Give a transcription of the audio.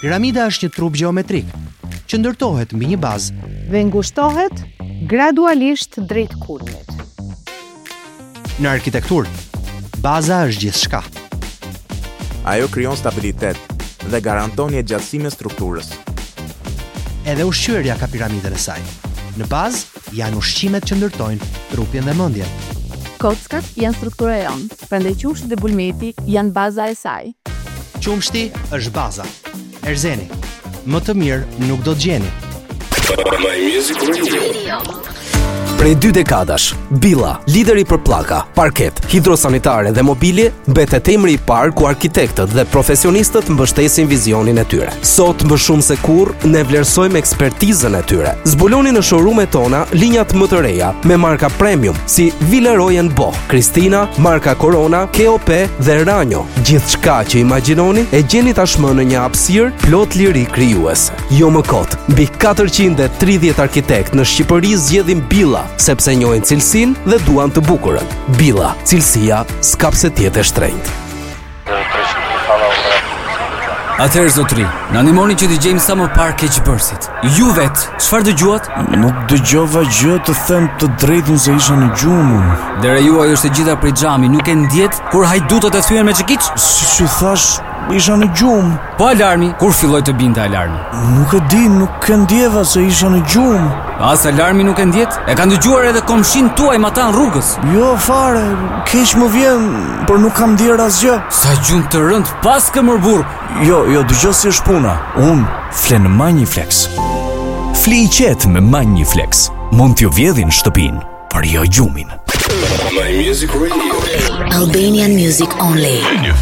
Piramida është një trup gjeometrik që ndërtohet mbi një bazë dhe ngushtohet gradualisht drejt kulmit. Në arkitekturë, baza është gjithçka. Ajo krijon stabilitet dhe garanton një gjatësime strukturës. Edhe ushqyerja ka piramidën e saj. Në bazë janë ushqimet që ndërtojnë trupin dhe mendjen. Kockat janë struktura e jonë, prandaj qumshti dhe bulmeti janë baza e saj. Qumshti është baza. Erzeni, më të mirë nuk do të gjeni. My Music Radio. Prej 2 dekadash, Billa, lideri për pllaka, parket, hidrosanitare dhe mobilje, mbetet emri I parë ku arkitektët dhe profesionistët mbështesin vizionin e tyre. Sot më shumë se kurrë ne vlerësojmë ekspertizën e tyre. Zbuloni në showroom-et tona linjat më të reja me marka premium si Villeroy & Boch, Christina, marka Corona, KOP dhe Ranjo. Gjithçka që imagjinoni e gjeni tashmë në një hapësirë plot liri krijuese. Jo më kot, mbi 430 arkitekt në Shqipëri zgjedhin Billa, sepse njohin cilësinë dhe duan të bukurën. Billa, cilësia s'ka pse të jetë e shtrenjtë. Atëherë zotri, në animoni që dëgjejmë sa më parë keqbërësit. Ju vetë, çfarë dëgjuat? Nuk dëgjova gjë, të them të drejtën se isha në gjumë. Dera juaj është e gjitha prej xhami, nuk e ndjet kur hajdutët e thyen me çekiç? Si thash, isha në gjumë. Po alarmi, kur filloi të binte alarmi? Nuk e di, nuk e ndjeva se isha në gjumë. As alarmi nuk e ndjet? E kanë dëgjuar edhe komshin tuaj matan rrugës? Jo, fare, keq më vjen, por nuk kam ndier asgjë. Sa gjumë të rënd, pas ke mër burr. Jo, dëgjoj si është puna. Unë flen Magniflex. Fli I qetë me Magniflex. Mund t'ju vjedhin shtëpinë, por jo gjumin. My Music Radio. Albanian music only.